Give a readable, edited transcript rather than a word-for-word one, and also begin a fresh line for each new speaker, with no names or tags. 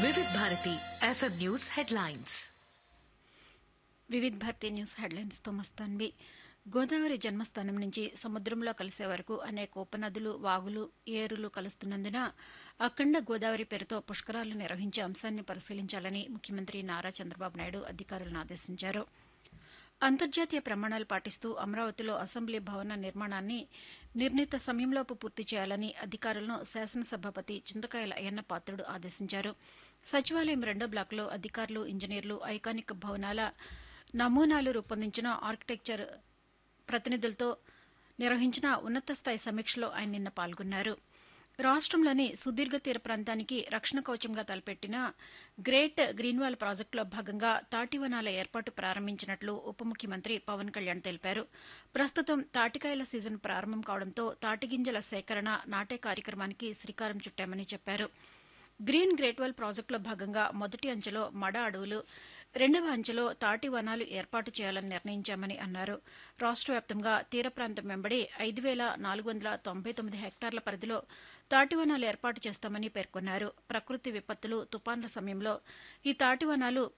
వివిధ Bharati FM news headlines.
Vividh Bharati news హెడ్లైన్స్తో మస్తాన్వి. Godavari జన్మస్థానం నుంచి సముద్రంలో కలిసే వరకు అనేక ఉపనదులు, వాగులు, ఏరులు కలుస్తున్నందున అఖండ గోదావరి పేరుతో పుష్కరాలు నిర్వహించే అంశాన్ని పరిశీలించాలని ముఖ్యమంత్రి నారా చంద్రబాబు నాయుడు అధికారులను ఆదేశించారు. అంతర్జాతీయ ప్రమాణాలు పాటిస్తూ అమరావతిలో అసెంబ్లీ భవన నిర్మాణాన్ని నిర్ణీత సమయంలోపు పూర్తి చేయాలని అధికారులను శాసనసభాపతి చింతకాయల అయ్యన్న పాత్రుడు ఆదేశించారు. సచివాలయం 2వ బ్లాకులో అధికారులు, ఇంజనీర్లు ఐకానిక్ భవనాల నమూనాలు రూపొందించిన ఆర్కిటెక్చర్ ప్రతినిధులతో నిర్వహించిన ఉన్నత స్థాయి సమీక్షలో ఆయన నిన్న పాల్గొన్నారు. రాష్ట్రంలోని సుదీర్ఘ తీర ప్రాంతానికి రక్షణ కవచంగా తలపెట్టిన గ్రేట్ గ్రీన్వాల్ ప్రాజెక్టులో భాగంగా తాటివనాల ఏర్పాటు ప్రారంభించినట్లు ఉప ముఖ్యమంత్రి పవన్ కళ్యాణ్ తెలిపారు. ప్రస్తుతం తాటికాయల సీజన్ ప్రారంభం కావడంతో తాటిగింజల సేకరణ, నాటే కార్యక్రమానికి శ్రీకారం చుట్టామని చెప్పారు. గ్రీన్ గ్రేట్వాల్ ప్రాజెక్టులో భాగంగా మొదటి అంచెలో మడ అడవులు, 2వ అంచెలో తాటి వనాలు ఏర్పాటు చేయాలని నిర్ణయించామని అన్నారు. రాష్ట్ర వ్యాప్తంగా తీర ప్రాంతం వెంబడి 5,499 హెక్టార్ల పరిధిలో తాటివనాలు ఏర్పాటు చేస్తామని పేర్కొన్నారు. ప్రకృతి విపత్తులు, తుపాన్ల సమయంలో ఈ తాటివనాలు